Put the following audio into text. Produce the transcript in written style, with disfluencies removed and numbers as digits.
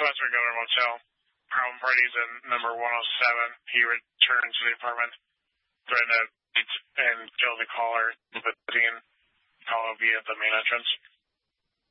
Western Governor Motel. Problem parties in number 107. He returned to the apartment, threatened to beat and kill the caller, but didn't call via the main entrance.